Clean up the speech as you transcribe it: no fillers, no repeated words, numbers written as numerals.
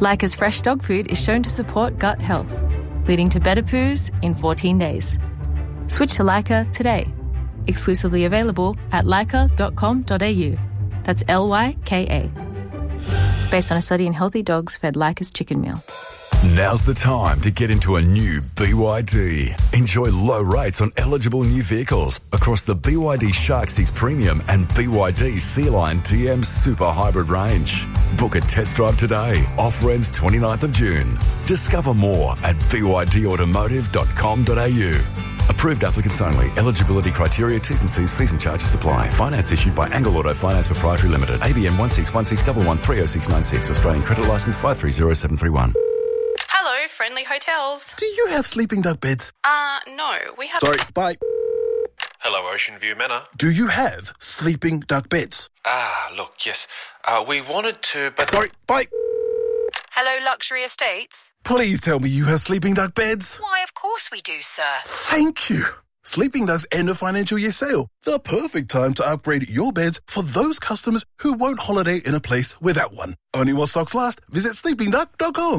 Leica's fresh dog food is shown to support gut health, leading to better poos in 14 days. Switch to Leica today. Exclusively available at leica.com.au. That's Lyka. Based on a study in healthy dogs fed Leica's chicken meal. Now's the time to get into a new BYD. Enjoy low rates on eligible new vehicles across the BYD Shark 6 Premium and BYD Sea Line DM Super Hybrid range. Book a test drive today. Offer ends 29th of June. Discover more at bydautomotive.com.au. Approved applicants only. Eligibility criteria, T's and C's, fees and charges apply. Finance issued by Angle Auto Finance Proprietary Limited. ABN 161611309696. Australian credit licence 530731. Hello, Friendly Hotels. Do you have sleeping duck beds? No, we have... Sorry, bye. Hello, Ocean View Manor. Do you have sleeping duck beds? Look, yes. We wanted to, but... Sorry, bye. Hello, Luxury Estates. Please tell me you have sleeping duck beds. Why, of course we do, sir. Thank you. Sleeping Duck's end of financial year sale. The perfect time to upgrade your beds for those customers who won't holiday in a place without one. Only while stocks last. Visit sleepingduck.com.